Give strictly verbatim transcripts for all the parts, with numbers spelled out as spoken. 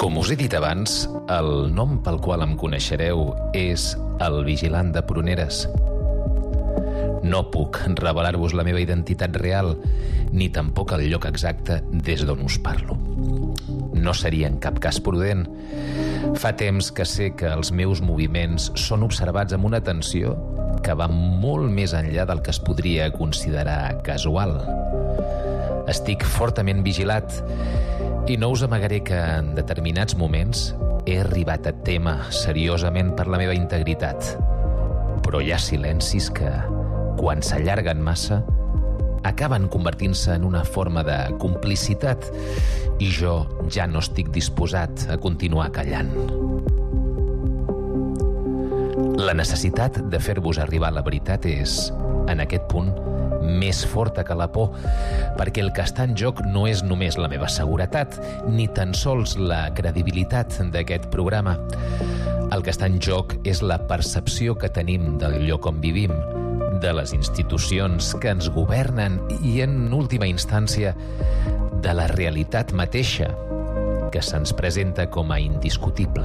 Com us he dit abans, el nom pel qual em coneixereu és el Vigilant de Pruneres. No puc revelar-vos la meva identitat real, ni tampoc el lloc exacte des d'on us parlo. No seria en cap cas prudent. Fa temps que sé que els meus moviments són observats amb una atenció que va molt més enllà del que es podria considerar casual. Estic fortament vigilat i no us amagaré que en determinats moments he arribat a témer seriosament per la meva integritat. Però hi ha silencis que, quan s'allarguen massa, acaben convertint-se en una forma de complicitat i jo ja no estic disposat a continuar callant. La necessitat de fer-vos arribar la veritat és, en aquest punt, més forta que la por, perquè el que està en joc no és només la meva seguretat, ni tan sols la credibilitat d'aquest programa. El que està en joc és la percepció que tenim del lloc on vivim, de les institucions que ens governen i, en última instància, de la realitat mateixa, que se'ns presenta com a indiscutible.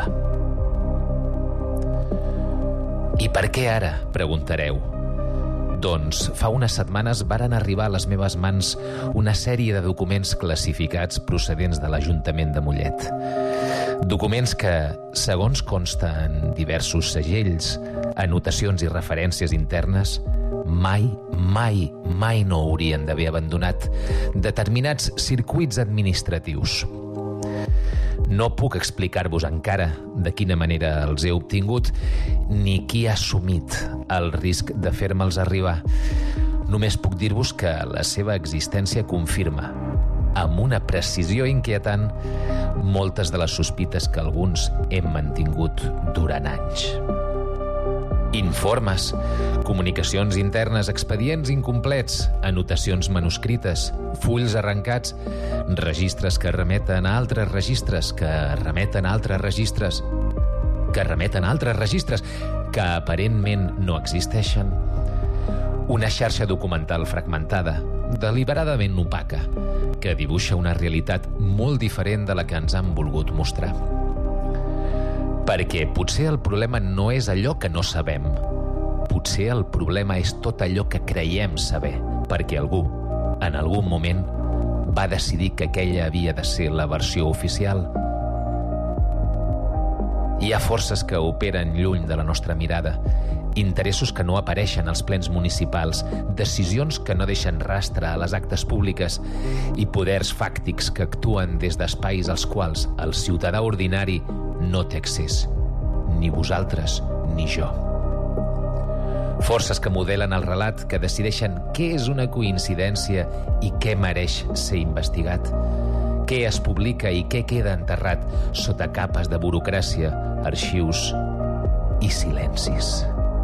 I per què ara, preguntareu? Doncs fa unes setmanes varen arribar a les meves mans una sèrie de documents classificats procedents de l'Ajuntament de Mollet. Documents que, segons consta en diversos segells, anotacions i referències internes, mai, mai, mai no haurien d'haver abandonat determinats circuits administratius. No puc explicar-vos encara de quina manera els he obtingut ni qui ha assumit el risc de fer-me'ls arribar. Només puc dir-vos que la seva existència confirma, amb una precisió inquietant, moltes de les sospites que alguns hem mantingut durant anys. Informes, comunicacions internes, expedients incomplets, anotacions manuscrites, fulls arrencats, registres que remeten a altres registres, que remeten a altres registres, que remeten a altres registres, que aparentment no existeixen. Una xarxa documental fragmentada, deliberadament opaca, que dibuixa una realitat molt diferent de la que ens han volgut mostrar. Perquè potser el problema no és allò que no sabem. Potser el problema és tot allò que creiem saber, perquè algú, en algun moment, va decidir que aquella havia de ser la versió oficial. Hi ha forces que operen lluny de la nostra mirada, interessos que no apareixen als plens municipals, decisions que no deixen rastre a les actes públiques i poders fàctics que actuen des d'espais als quals el ciutadà ordinari no té accés, ni vosaltres ni jo. Forces que modelen el relat, que decideixen què és una coincidència i què mereix ser investigat, què es publica i què queda enterrat sota capes de burocràcia, arxius i silencis.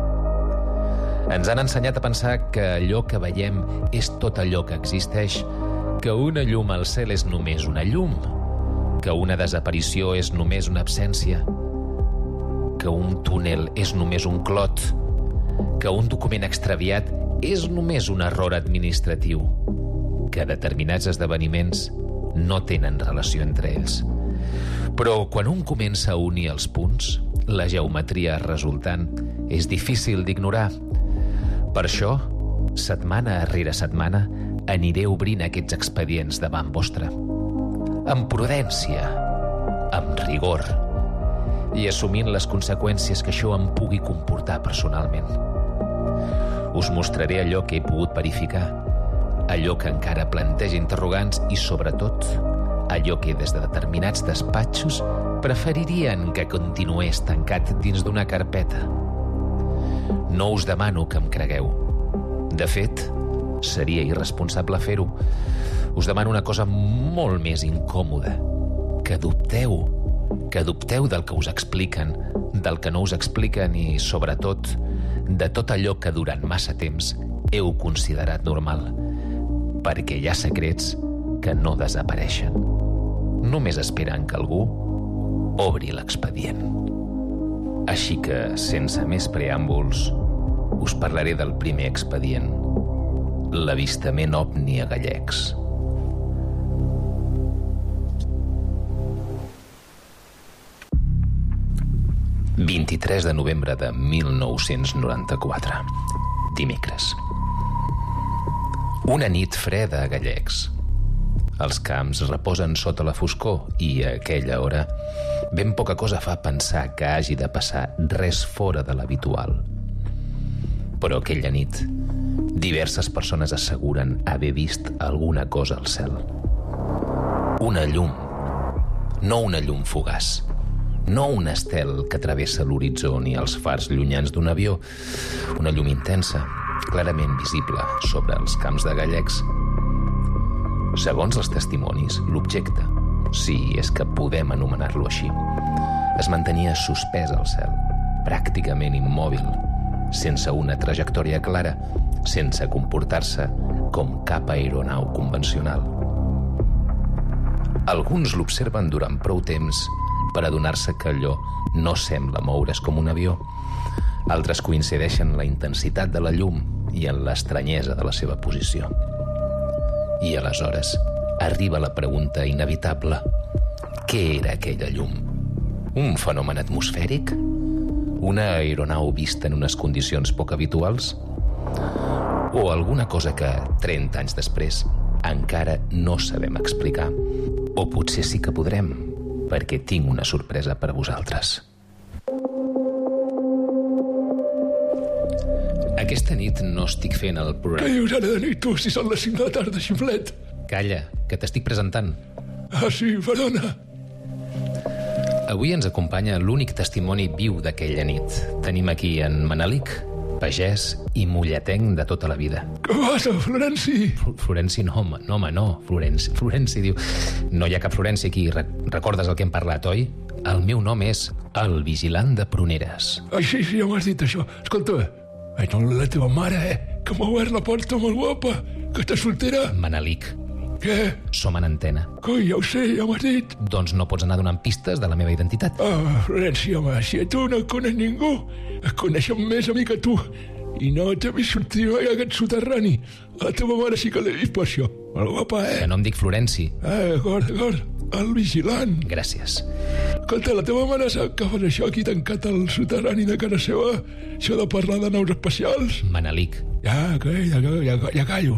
Ens han ensenyat a pensar que allò que veiem és tot allò que existeix, que una llum al cel és només una llum, que una desaparició és només una absència, que un túnel és només un clot, que un document extraviat és només un error administratiu, que determinats esdeveniments no tenen relació entre ells. Però quan un comença a unir els punts, la geometria resultant és difícil d'ignorar. Per això, setmana rere setmana, aniré obrint aquests expedients davant vostre, amb prudència, amb rigor, i assumint les conseqüències que això em pugui comportar personalment. Us mostraré allò que he pogut verificar, allò que encara planteja interrogants i, sobretot, allò que des de determinats despatxos preferirien que continués tancat dins d'una carpeta. No us demano que em cregueu. De fet, seria irresponsable fer-ho. Us demano una cosa molt més incòmoda, que dubteu, que dubteu del que us expliquen, del que no us expliquen i, sobretot, de tot allò que durant massa temps heu considerat normal, perquè hi ha secrets que no desapareixen. Només esperen que algú obri l'expedient. Així que, sense més preàmbuls, us parlaré del primer expedient, l'avistament ovni a Gallecs. vint-i-tres de novembre de mil nou-cents noranta-quatre. Dimecres. Una nit freda a Gallecs. Els camps reposen sota la foscor i a aquella hora ben poca cosa fa pensar que hagi de passar res fora de l'habitual. Però aquella nit diverses persones asseguren haver vist alguna cosa al cel. Una llum. No una llum fugaç. No un estel que travessa l'horitzó ni els fars llunyans d'un avió. Una llum intensa, clarament visible sobre els camps de Gallecs. Segons els testimonis, l'objecte, si és que podem anomenar-lo així, es mantenia suspès al cel, pràcticament immòbil, sense una trajectòria clara, sense comportar-se com cap aeronau convencional. Alguns l'observen durant prou temps per adonar-se que allò no sembla moure's com un avió. Altres coincideixen en la intensitat de la llum i en l'estranyesa de la seva posició. I aleshores arriba la pregunta inevitable. Què era aquella llum? Un fenomen atmosfèric? Una aeronau vista en unes condicions poc habituals? O alguna cosa que, trenta anys després, encara no sabem explicar? O potser sí que podrem, perquè tinc una sorpresa per a vosaltres. Aquesta nit no estic fent el programa... Què dius ara de nit, tu, si són les cinc de la tarda, xiflet? Calla, que t'estic presentant. Ah, sí, perdona. Avui ens acompanya l'únic testimoni viu d'aquella nit. Tenim aquí en Manelic, pagès i mulletenc de tota la vida. Què passa, Florenci? Fl- Florenci no, home, no, home, no. Florenci, Florenci diu... No hi ha cap Florenci aquí. Re- recordes el que hem parlat, oi? El meu nom és el vigilant de Pruneres. Ai, sí, sí, ja m'has dit això. Escolta, ai, no, la teva mare, eh? Que m'ha obert la porta molt guapa. Que està soltera. Manelic, Què? som en antena. Coi, ja ho sé, ja m'has dit. Doncs no pots anar donant pistes de la meva identitat. Ah, Florenci, home, si a tu no et coneix ningú, et coneixen més a mi que tu. I no t'he vist sortir mai a aquest soterrani. A la teva mare sí que l'he vist per això. Molt guapa, eh? Que no em dic Florenci. Ah, d'acord, d'acord. El vigilant. Gràcies. Escolta, la teva mare sap que fas això aquí tancat al soterrani de casa seva? Això de parlar de naus espacials? Manelic, Ja, que, ja, ja, ja callo.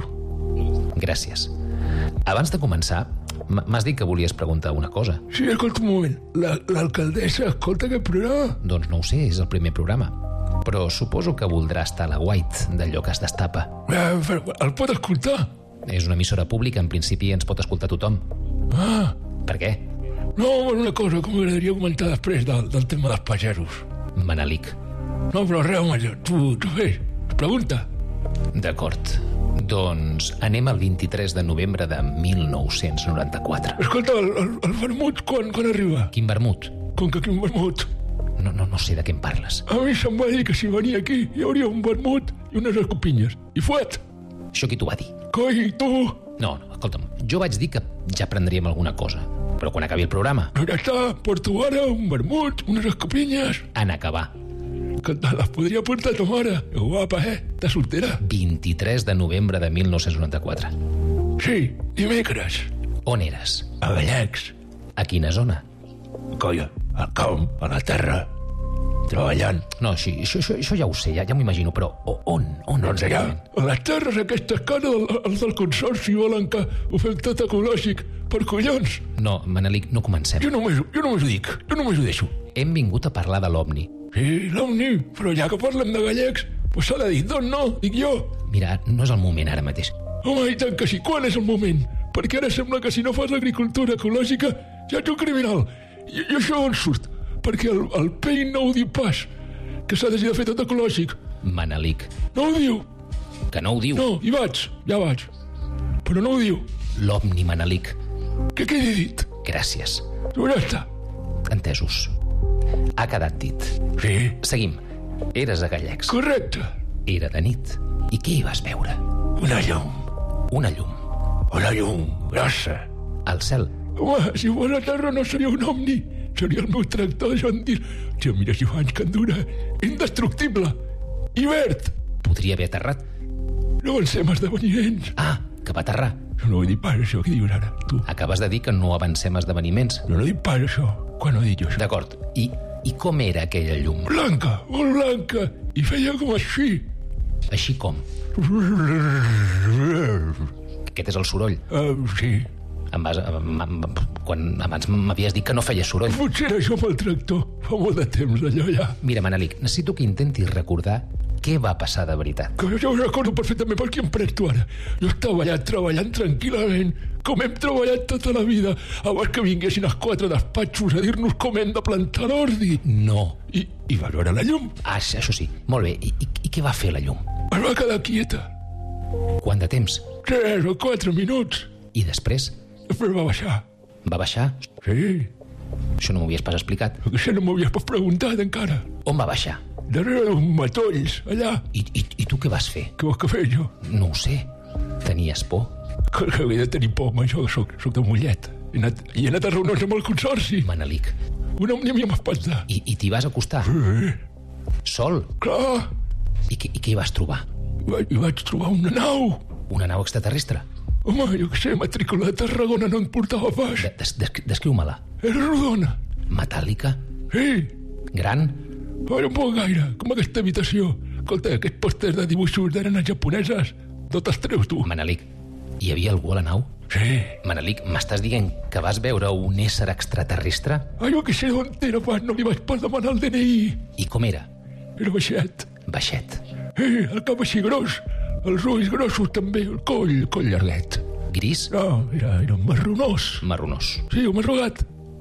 gràcies. Abans de començar, m- m'has dit que volies preguntar una cosa. Sí, escolta un moment. La- L'alcaldessa escolta aquest programa? Doncs no ho sé, és el primer programa. Però suposo que voldrà estar a la guait d'allò que es destapa. Eh, però el pot escoltar? És una emissora pública, en principi ens pot escoltar tothom. Ah, Per què? no, una cosa que m'agradaria comentar després del, del tema dels pagesos. Manelic. No, però res, home, tu, tu fes, pregunta. D'acord. Doncs anem al vint-i-tres de novembre de mil nou-cents noranta-quatre. Escolta, el, el, el vermut quan, quan arriba? Quin vermut? Com que quin vermut? No, no, no sé de què em parles. A mi se'm va dir que si venia aquí hi hauria un vermut i unes escopinyes. I fuet! Això qui t'ho va dir? Coi, tu! No, no, escolta'm, jo vaig dir que ja prendríem alguna cosa. Però quan acabi el programa, No, ja està, porto ara un vermut, unes escopinyes. en acabar. Que te les podria portar ta mare. Que guapa, eh? Està soltera? vint-i-tres de novembre de mil nou-cents noranta-quatre. Sí, dimecres. On eres? A Gallecs. A quina zona? Colla, al camp, a la terra, treballant. No, això, això, això, això ja ho sé, ja, ja m'ho imagino, però o- on? On Doncs allà, exactament? a les terres aquestes que ara el- els del consorci volen que ho fem tot ecològic. Per collons. No, Manelic, no comencem. Jo només, jo només ho dic, jo només ho deixo. Hem vingut a parlar de l'OVNI. Sí, l'Omni, però ja que parlem de gallecs, doncs s'ha de dir, doncs no, dic jo. Mira, no és el moment ara mateix. Home, i tant que sí, quan és el moment? Perquè ara sembla que si no fas agricultura ecològica ja ets un criminal. I, i això on surt? Perquè el, el P E I no ho diu pas, que s'ha de fer tot ecològic. Manelic, No ho diu. que no ho diu. No, hi vaig, ja vaig. Però no ho diu. L'OVNI, Manelic. Què quedi dit? Gràcies. No, ja està. Entesos. Ha quedat dit. Sí, Seguim. Eres a Gallecs. correcte. Era de nit. I què hi vas veure? Una llum. Una llum. Una llum grossa. Al cel. Home, si fos a terra no seria un omni. Seria el meu tractor de Joan Dir. Tia, mira si fa anys que en dura. Indestructible. I verd. Podria haver aterrat. No avancem esdeveniments. Ah, que va aterrar. No ho he dit pas, això. Què dius ara, tu? Acabes de dir que no avancem esdeveniments. No, no he dit pas, això. Quan ho he dit jo, això? D'acord. I I com era aquella llum? Blanca, molt blanca, i feia com així. Així com? Aquest és el soroll. Uh, sí. Em vas, em, em, quan abans m'havies dit que no feia soroll. Potser era això amb el tractor. Fa molt de temps, allò ja. Mira, Manelic, necessito que intentis recordar què va passar de veritat. Que jo ho recordo perfectament per qui em pres tu ara. Jo estava allà treballant tranquil·lament, com hem treballat tota la vida, abans que vinguessin els quatre despatxos a dir-nos com hem de plantar l'ordi. No. I, i va veure la llum. Ah, això sí. Molt bé. I, i, i què va fer la llum? Es va quedar quieta. Quant de temps? Tres o quatre minuts. I després? Després va baixar. Va baixar? Sí. Això no m'ho havies pas explicat. Això no m'ho havies pas preguntat encara. On va baixar? Darrere d'uns matolls, allà. I, i, I tu què vas fer? Què vols que fer jo? No ho sé. Tenies por? Que, que havia de tenir por, home, jo soc, soc de Mollet. He anat, he anat a reunions amb el consorci. Manelic. Una òmnia m'hi m'espantar. I, i t'hi vas acostar? Sí. Sol? Clar. I, I què hi vas trobar? I vaig, i vaig trobar una nau. Una nau extraterrestre? Home, jo què sé, matrícula de Tarragona no en portava pas. De, des, des, descriu-me-la. Era rodona. Metàl·lica? Sí. Gran? Era un poc gaire, com aquesta habitació. Escolta, aquests pòsters de dibuixos d'arenes japoneses, tot els treus tu. Manelic, hi havia algú a la nau? Sí. Manelic, m'estàs dient que vas veure un ésser extraterrestre? Ah, jo què sé d'on era pas, no li vaig pas demanar el D N I. I com era? Era baixet. Baixet. Eh, el cap així gros, els ulls grossos també, el coll, el coll llarguet. Gris? No, era, era un marronós. Marronós. Sí, un marrogat.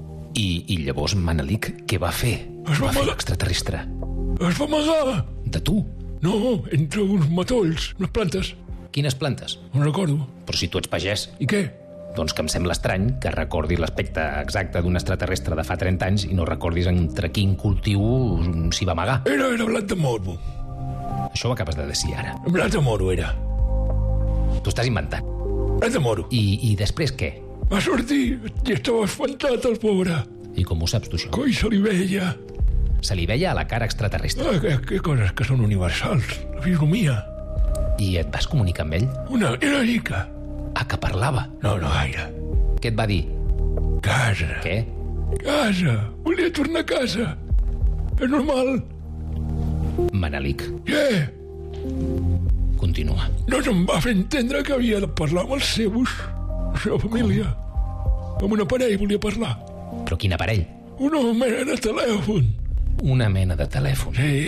I, i llavors, Manelic, què va fer? Es va va fer amagar. l'extraterrestre? Es va amagar. De tu? No, entre uns matolls, unes plantes. Quines plantes? No recordo. Però si tu ets pagès. I què? Doncs que em sembla estrany que recordis l'aspecte exacte d'un extraterrestre de fa trenta anys i no recordis entre quin cultiu s'hi va amagar. Era, era blat de moro. Això ho acabes de decidir ara. Blat de moro era. T'ho estàs inventant. Blat de moro. I, i després què? Va sortir i estava espantat el pobre. I com ho saps tu, això? Coi, se li veia. Se li veia a la cara extraterrestre. Ah, que, que coses que són universals. La fisonomia. I et vas comunicar amb ell? Una, era rica. Ah, que parlava. No, no gaire. Què et va dir? Casa. Què? Casa. Volia tornar a casa. És normal. Manelic, Què? continua. No se'm va fer entendre que havia de parlar amb els seus, la seva família. Amb un aparell volia parlar. Però quin aparell? Una mena de telèfon. Una mena de telèfon. Sí.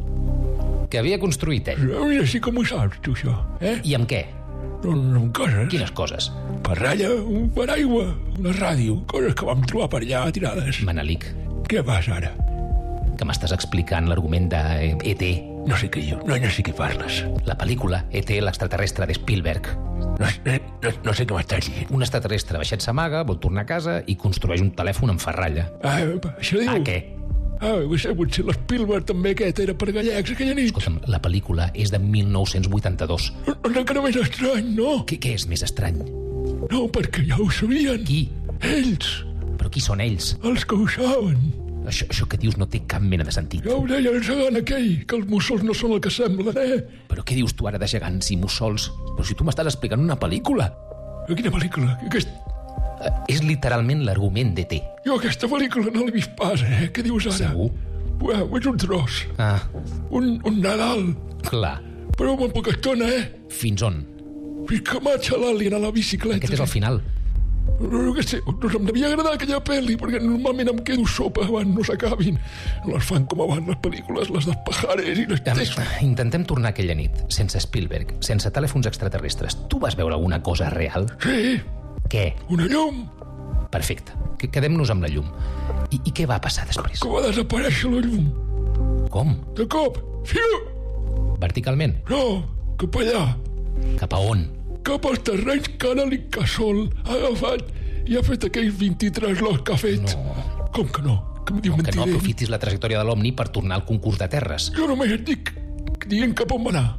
Que havia construït ell. Mira, sí com ho saps, tu, això. Eh? I amb què? No, no, amb coses. Quines coses? Parralla, un paraigua, una ràdio, coses que vam trobar per allà tirades. Manelic, Què passa ara? que m'estàs explicant l'argument de E T, No sé què jo, no, no sé què parles. la pel·lícula E T, l'extraterrestre de Spielberg. No, no, no, no sé què m'estàs dient. Un extraterrestre baixet s'amaga, vol tornar a casa i construeix un telèfon amb ferralla. Ah, això diu... Ah, què? Ah, potser, potser l'Spielberg també aquest era per gallecs aquella nit. Escolta'm, la pel·lícula és de mil nou-cents vuitanta-dos. No, no, encara més estrany, no? Què, què és més estrany? No, perquè ja ho sabien. Qui? Ells, Però qui són ells? els que ho saben. Això, això que dius no té cap mena de sentit. Ja ho deia el gegant aquell, que els mussols no són el que semblen, eh? Però què dius tu ara de gegants i mussols? Però si tu m'estàs explicant una pel·lícula. A quina pel·lícula? Aquest... Eh, és literalment l'argument d'E T. Jo aquesta pel·lícula no l'he vist pas, eh? Què dius ara? Segur? Uau, és un tros. Ah, Un, un Nadal. clar. Però amb poca estona, eh? Fins on? Fins que marxa l'alien a la bicicleta. Aquest és el final. No, no, què sé, doncs em devia agradar aquella pel·li, perquè normalment em quedo sopa abans no s'acabin. No les fan com abans les pel·lícules, les dels pajares i les Em- textos. Intentem tornar aquella nit, sense Spielberg, sense telèfons extraterrestres. Tu vas veure alguna cosa real? Sí, Què? una llum, Perfecte. Que Quedem-nos amb la llum. I, I què va passar després? que va desaparèixer la llum. Com? De cop, fiu! Verticalment? No, cap allà, Cap a on? cap als terrenys que ara l'Incasol ha agafat i ha fet aquells vint-i-tres lots que ha fet. No. Com que no? Que em diu Que no mentider? aprofitis la trajectòria de l'Omni per tornar al concurs de terres. Jo només et dic dient cap on va anar.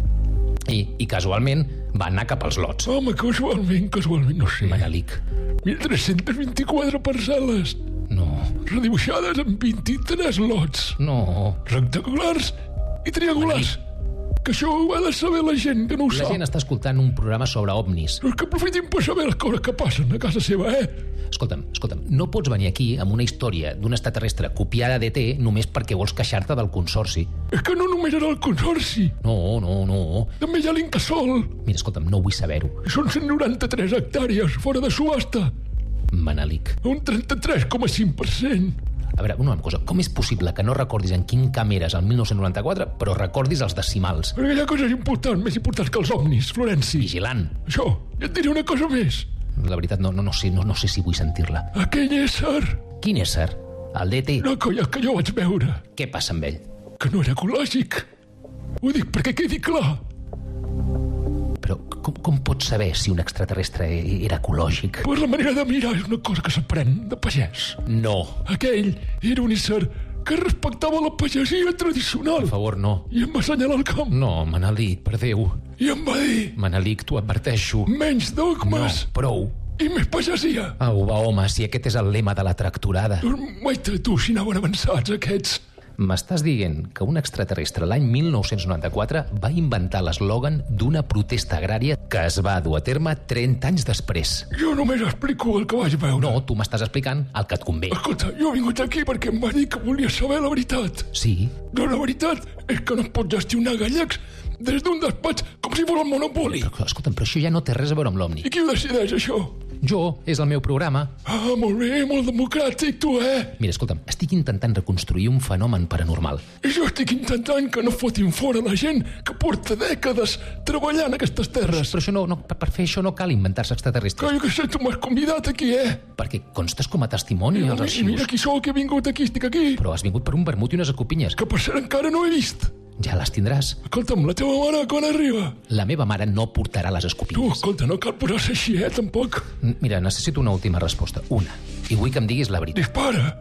I, i casualment va anar cap als lots. Home, casualment, casualment, no sé. Manelic. mil tres-cents vint-i-quatre parcel·les No, redibuixades en vint-i-tres lots no. rectangulars i triangulars. que això ho ha de saber la gent, que no ho La sap. gent està escoltant un programa sobre ovnis. Però és que aprofitin per saber les coses que passen a casa seva, eh? Escolta'm, escolta'm, no pots venir aquí amb una història d'un extraterrestre copiada d'E T només perquè vols queixar-te del consorci. És que no només era el consorci. No, no, no. També hi ha l'Incasòl. Mira, escolta'm, no vull saber-ho. I són cent noranta-tres hectàrees fora de subhasta. Manelic. Un trenta-tres coma cinc per cent. A veure, una cosa, com és possible que no recordis en quin camp eres el mil nou-cents noranta-quatre, però recordis els decimals? Perquè hi ha coses importants, més importants que els ovnis, Florenci. Vigilant. Això, i et diré una cosa més. La veritat, no, no, no, sé, no, no sé si vull sentir-la. Aquell ésser... Quin ésser? El d'E T? No, colla, que jo vaig veure. Què passa amb ell? Que no era ecològic. Ho dic perquè quedi clar. Però com, com pots saber si un extraterrestre era ecològic? Per la manera de mirar és una cosa que s'aprèn de pagès. No. Aquell era un ésser que respectava la pagesia tradicional. Per favor, no. I em va assenyalar el camp. No, Manelic, per Déu. I em va dir... Manelic, t'ho adverteixo. Menys No, dogmes prou. i més pagesia. Au, va, home, si aquest és el lema de la tractorada. Guaita, tu, si anaven avançats aquests. M'estàs dient que un extraterrestre l'any mil nou-cents noranta-quatre va inventar l'eslògan d'una protesta agrària que es va dur a terme trenta anys després. Jo només explico el que vaig veure. No, tu m'estàs explicant el que et convé. Escolta, jo he vingut aquí perquè em va dir que volia saber la veritat. Sí? Doncs la veritat és que no es pot gestionar gallecs des d'un despatx com si fos el Monopoli. Però, escolta'm, però això ja no té res a veure amb l'OVNI. I qui ho decideix, això? Jo, és el meu programa. Ah, molt bé, molt democràtic, tu, eh? Mira, escolta'm, estic intentant reconstruir un fenomen paranormal. I jo estic intentant que no fotin fora la gent que porta dècades treballant a aquestes terres. Però això no, no, per, per fer això no cal inventar-se extraterrestres. Que jo que sé, tu m'has convidat aquí, eh? Perquè constes com a testimoni als I mira arxius. qui sóc, he vingut aquí, estic aquí. Però has vingut per un vermut i unes escopinyes. Que per cert encara no he vist. Ja les tindràs. Escolta'm, la teva mare quan arriba? La meva mare no portarà les Tu, escopinyes. escolta, no cal posar-se així, eh, tampoc. Mira, necessito una última resposta. Una. I vull que em diguis la veritat. Dispara.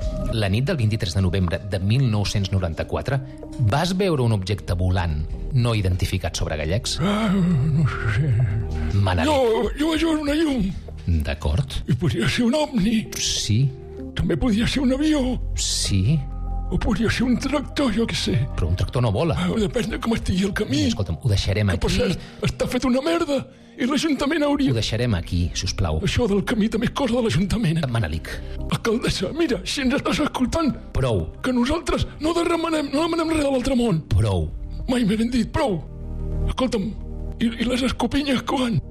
La nit del vint-i-tres de novembre de mil nou-cents noranta-quatre vas veure un objecte volant no identificat sobre gallecs? Ah, no sé. Manelic. Jo, jo vaig veure una llum. D'acord. I podria ser un ovni. Sí. També podria ser un avió. Sí. O podria ser un tractor, jo què sé. Però un tractor no vola. Ah, depèn de com estigui el camí. Escolta'm, ho deixarem Que, per aquí. cert, està fet una merda. I l'Ajuntament Ho hauria... deixarem aquí, si us plau. Això del camí també és cosa de l'Ajuntament. Manelic, Alcaldessa, mira, si ens estàs escoltant, prou, que nosaltres no demanem, no demanem res de l'altre món. prou. Mai m'he ben dit, prou. Escolta'm, i, i les escopinyes quan?